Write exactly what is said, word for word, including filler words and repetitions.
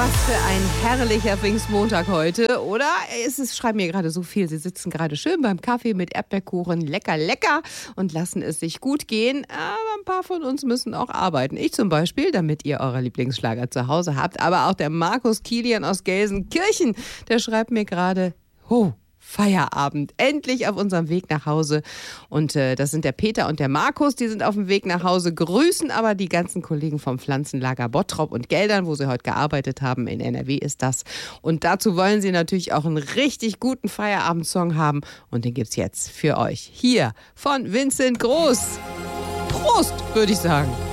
Was für ein herrlicher Pfingstmontag heute, oder? Es ist, schreiben mir gerade so viel. Sie sitzen gerade schön beim Kaffee mit Erdbeerkuchen, lecker, lecker und lassen es sich gut gehen. Aber ein paar von uns müssen auch arbeiten. Ich zum Beispiel, damit ihr eure Lieblingsschlager zu Hause habt. Aber auch der Markus Kilian aus Gelsenkirchen, der schreibt mir gerade, oh, Feierabend. Endlich auf unserem Weg nach Hause. Und äh, das sind der Peter und der Markus, die sind auf dem Weg nach Hause, grüßen aber die ganzen Kollegen vom Pflanzenlager Bottrop und Geldern, wo sie heute gearbeitet haben. In N R W ist das. Und dazu wollen sie natürlich auch einen richtig guten Feierabendsong haben. Und den gibt's jetzt für euch hier von Vincent Groß. Prost, würde ich sagen.